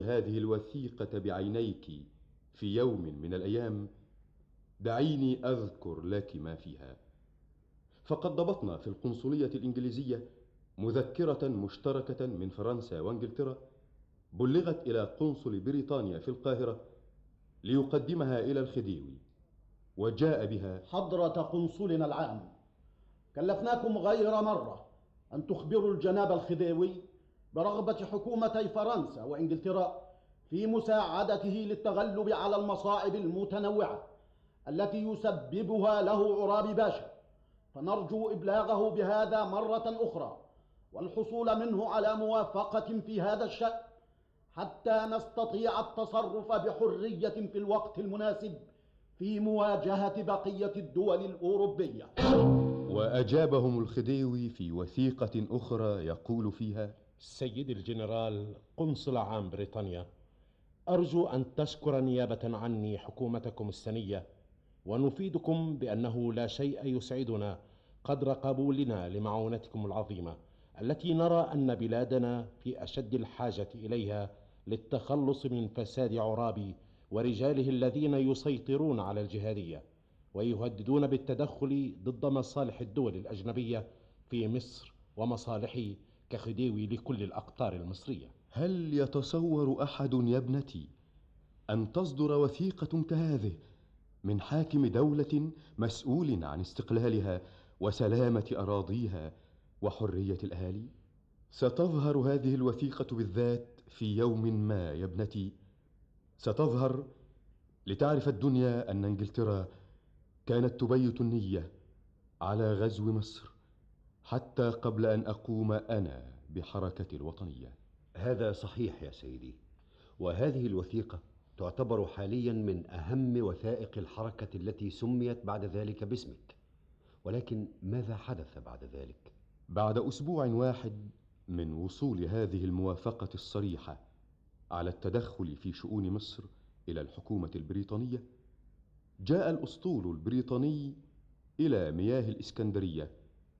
هذه الوثيقة بعينيك في يوم من الأيام، دعيني أذكر لك ما فيها. فقد ضبطنا في القنصلية الإنجليزية مذكرة مشتركة من فرنسا وإنجلترا، بلغت إلى قنصل بريطانيا في القاهرة ليقدمها إلى الخديوي، وجاء بها. حضرة قنصلنا العام، كلفناكم غير مرة أن تخبروا الجناب الخديوي برغبة حكومتي فرنسا وإنجلترا في مساعدته للتغلب على المصائب المتنوعة التي يسببها له عرابي باشا، فنرجو إبلاغه بهذا مرة أخرى والحصول منه على موافقة في هذا الشأن حتى نستطيع التصرف بحرية في الوقت المناسب في مواجهة بقية الدول الأوروبية. وأجابهم الخديوي في وثيقة أخرى يقول فيها: سيدي الجنرال قنصل عام بريطانيا، أرجو أن تشكر نيابة عني حكومتكم السنية، ونفيدكم بأنه لا شيء يسعدنا قدر قبولنا لمعونتكم العظيمة التي نرى أن بلادنا في أشد الحاجة إليها للتخلص من فساد عرابي ورجاله الذين يسيطرون على الجهادية ويهددون بالتدخل ضد مصالح الدول الأجنبية في مصر ومصالحي كخديوي لكل الأقطار المصرية. هل يتصور أحد يا ابنتي أن تصدر وثيقة كهذه من حاكم دولة مسؤول عن استقلالها وسلامة أراضيها وحرية الأهالي؟ ستظهر هذه الوثيقة بالذات في يوم ما يا ابنتي، ستظهر لتعرف الدنيا أن إنجلترا كانت تبيت النية على غزو مصر حتى قبل أن أقوم أنا بحركة الوطنية. هذا صحيح يا سيدي، وهذه الوثيقة تعتبر حاليا من أهم وثائق الحركة التي سميت بعد ذلك باسمك. ولكن ماذا حدث بعد ذلك؟ بعد أسبوع واحد من وصول هذه الموافقة الصريحة على التدخل في شؤون مصر إلى الحكومة البريطانية، جاء الأسطول البريطاني إلى مياه الإسكندرية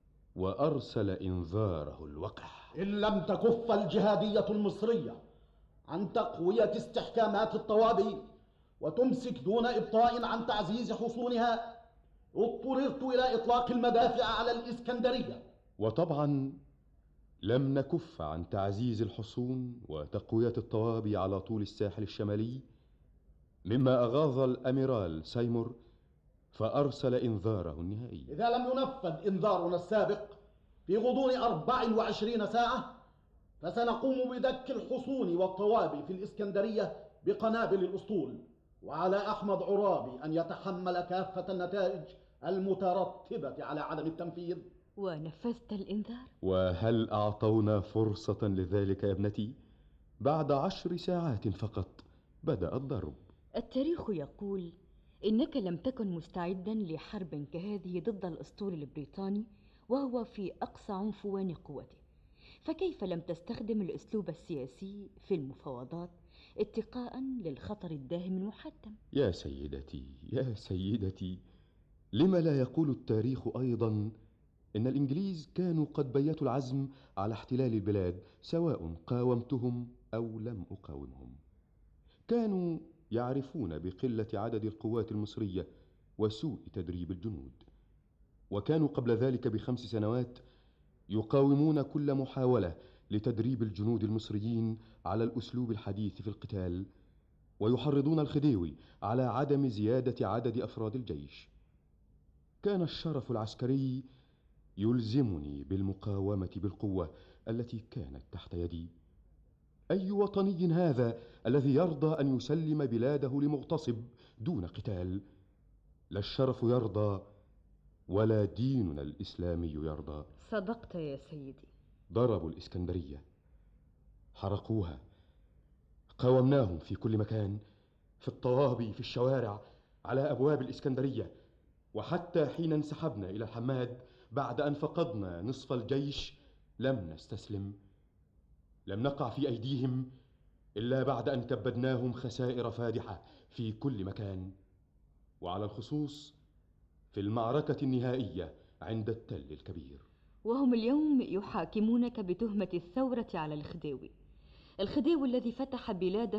وأرسل إنذاره الوقح: إن لم تكف الجهادية المصرية عن تقوية استحكامات الطوابي وتمسك دون إبطاء عن تعزيز حصونها، اضطررت إلى إطلاق المدافع على الإسكندرية. وطبعا لم نكف عن تعزيز الحصون وتقوية الطوابي على طول الساحل الشمالي، مما أغاظ الأميرال سايمور فأرسل إنذاره النهائي. إذا لم ينفذ إنذارنا السابق في غضون 24 ساعة فسنقوم بدك الحصون والطوابي في الإسكندرية بقنابل الأسطول، وعلى أحمد عرابي أن يتحمل كافة النتائج المترتبة على عدم التنفيذ. ونفذت الإنذار؟ وهل أعطونا فرصة لذلك يا ابنتي؟ بعد 10 ساعات فقط بدأ الضرب. التاريخ يقول إنك لم تكن مستعدا لحرب كهذه ضد الأسطول البريطاني وهو في أقصى عنفوان قوته، فكيف لم تستخدم الأسلوب السياسي في المفاوضات اتقاء للخطر الداهم المحتم؟ يا سيدتي يا سيدتي، لما لا يقول التاريخ أيضا إن الإنجليز كانوا قد بيتوا العزم على احتلال البلاد سواء قاومتهم أو لم أقاومهم. كانوا يعرفون بقلة عدد القوات المصرية وسوء تدريب الجنود، وكانوا قبل ذلك ب5 سنوات يقاومون كل محاولة لتدريب الجنود المصريين على الأسلوب الحديث في القتال، ويحرضون الخديوي على عدم زيادة عدد أفراد الجيش. كان الشرف العسكري يلزمني بالمقاومة بالقوة التي كانت تحت يدي. أي وطني هذا الذي يرضى أن يسلم بلاده لمغتصب دون قتال؟ لا الشرف يرضى ولا ديننا الإسلامي يرضى. صدقت يا سيدي. ضربوا الإسكندرية، حرقوها، قاومناهم في كل مكان، في الطوابي، في الشوارع، على أبواب الإسكندرية، وحتى حين انسحبنا إلى الحماد بعد أن فقدنا نصف الجيش لم نستسلم. لم نقع في أيديهم إلا بعد أن كبدناهم خسائر فادحة في كل مكان، وعلى الخصوص في المعركة النهائية عند التل الكبير. وهم اليوم يحاكمونك بتهمة الثورة على الخديوي الذي فتح بلاده